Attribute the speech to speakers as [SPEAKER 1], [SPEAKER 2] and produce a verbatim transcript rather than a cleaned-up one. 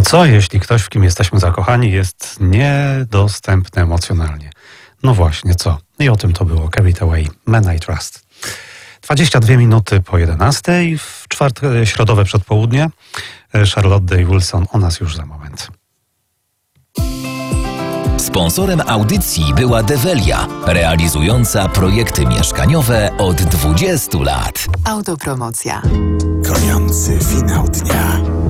[SPEAKER 1] A co jeśli ktoś, w kim jesteśmy zakochani, jest niedostępny emocjonalnie? No właśnie, co? I o tym to było Carried Away, Man I Trust. dwadzieścia dwie minuty po jedenastej, w czwartek, środowe przedpołudnie. Charlotte Day Wilson o nas już za moment.
[SPEAKER 2] Sponsorem audycji była Develia, realizująca projekty mieszkaniowe od dwudziestu lat.
[SPEAKER 3] Autopromocja.
[SPEAKER 4] Kojący finał dnia.